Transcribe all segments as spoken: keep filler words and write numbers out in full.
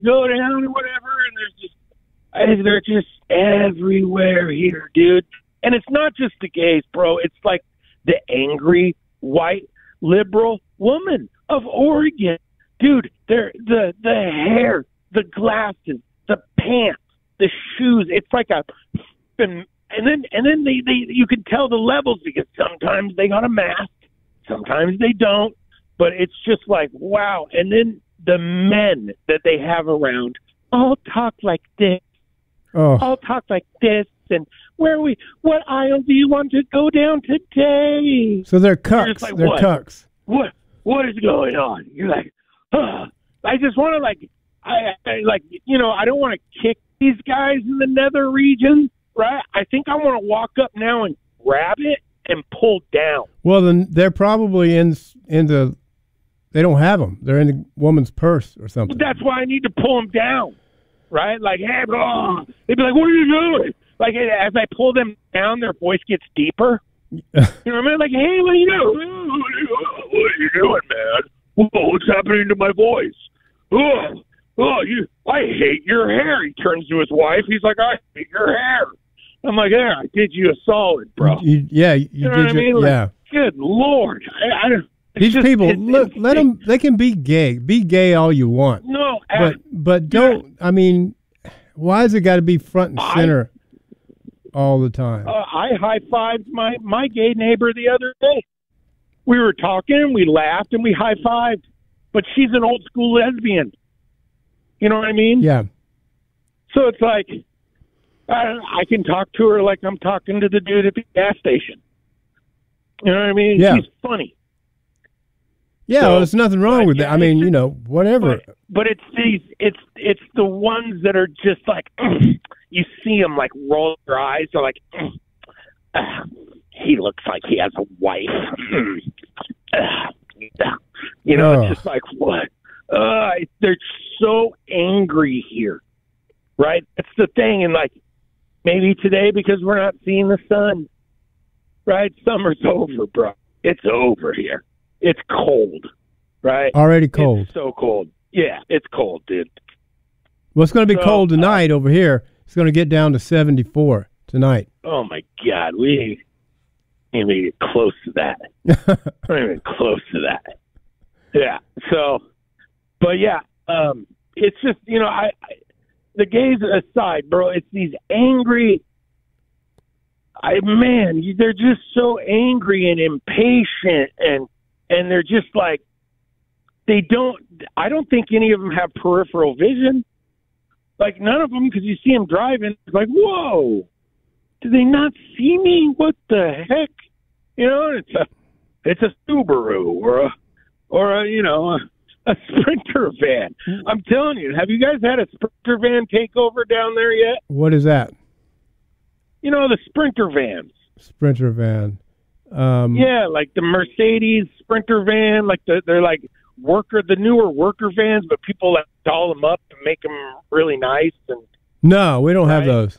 go down or whatever, and there's just I, they're just everywhere here, dude. And it's not just the gays, bro. It's like the angry white liberal woman of Oregon, dude. They're the the hair, the glasses, the pants, the shoes. It's like a and then and then they, they you can tell the levels because sometimes they got a mask, sometimes they don't. But it's just like wow. And then the men that they have around all talk like this. Oh. All talk like this, and where we, what aisle do you want to go down today? So they're cucks. Like, they're what? cucks. What, what is going on? You're like, oh. I just want to like, I, I like, you know, I don't want to kick these guys in the nether region, right? I think I want to walk up now and grab it and pull down. Well, then they're probably in in the. They don't have them. They're in the woman's purse or something. That's why I need to pull them down. Right? Like, hey, bro. They'd be like, what are you doing? Like, as I pull them down, their voice gets deeper. You know what I mean? Like, hey, what are you doing? What are you doing, man? Whoa, what's happening to my voice? Oh, oh, you, I hate your hair. He turns to his wife. He's like, I hate your hair. I'm like, yeah, I did you a solid, bro. You, yeah, you, you know did what I mean? Your, like, yeah. Good Lord. I, I don't. These just, people, it, look, it, let it, them, they can be gay. Be gay all you want. No. But, but don't, I mean, why has it got to be front and center I, all the time? Uh, I high-fived my, my gay neighbor the other day. We were talking, we laughed, and we high-fived. But she's an old-school lesbian. You know what I mean? Yeah. So it's like, I, I can talk to her like I'm talking to the dude at the gas station. You know what I mean? Yeah. She's funny. Yeah, so, well, there's nothing wrong with that. I mean, just, you know, whatever. But, but it's these, it's it's the ones that are just like, you see them like roll their eyes. They're like, uh, he looks like he has a wife. You know, oh. it's just like, what? Uh, they're so angry here, right? That's the thing. And like, maybe today because we're not seeing the sun, right? Summer's over, bro. It's over here. It's cold, right? Already cold. It's so cold. Yeah, it's cold, dude. Well, it's going to be so, cold tonight uh, over here. It's going to get down to seventy-four tonight. Oh, my God. We ain't even close to that. Not even close to that. Yeah. So, but yeah, um, it's just, you know, I, I the gays aside, bro, it's these angry, I man, they're just so angry and impatient and, And they're just like, they don't, I don't think any of them have peripheral vision. Like, none of them, because you see them driving, it's like, whoa, do they not see me? What the heck? You know, it's a, it's a Subaru or a, or a, you know, a, a Sprinter van. I'm telling you, have you guys had a Sprinter van takeover down there yet? What is that? You know, the Sprinter vans. Sprinter van. Um, yeah, like the Mercedes Sprinter van, like the, they're like worker, the newer worker vans, but people like doll them up and make them really nice. And no, we don't right? have those.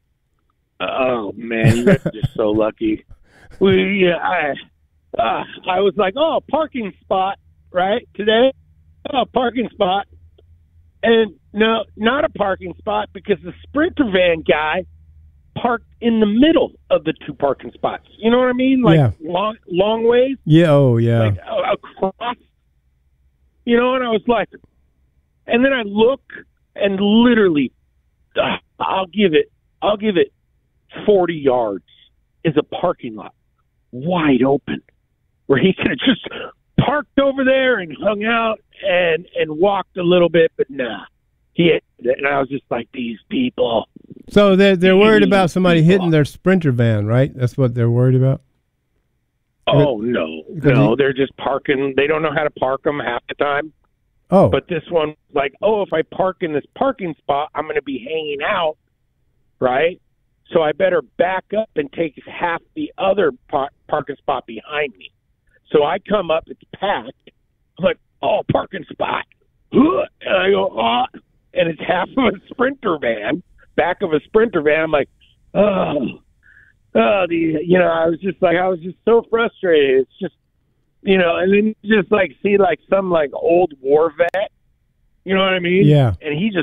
Oh man, you guys are just so lucky. We, yeah, I, uh, I was like, oh, parking spot, right today. Oh, parking spot, and no, not a parking spot because the Sprinter van guy parked in the middle of the two parking spots. You know what I mean? Like yeah. long, long ways. Yeah. Oh, yeah. Like uh, across. You know, and I was like, and then I look, and literally, uh, I'll give it, I'll give it forty yards is a parking lot, wide open, where he could have just parked over there and hung out and and walked a little bit, but nah. He hit it, and I was just like, these people. So they're, they're worried about somebody people. hitting their Sprinter van, right? That's what they're worried about? Oh, no. No, he, they're just parking. They don't know how to park them half the time. Oh. But this one, like, oh, if I park in this parking spot, I'm going to be hanging out, right? So I better back up and take half the other par- parking spot behind me. So I come up, it's packed. I'm like, oh, parking spot. And I go, oh. And it's half of a Sprinter van, back of a Sprinter van. I'm like, oh, oh, the, you know, I was just like, I was just so frustrated. It's just, you know, and then you just like see like some like old war vet You know what I mean? Yeah. And he just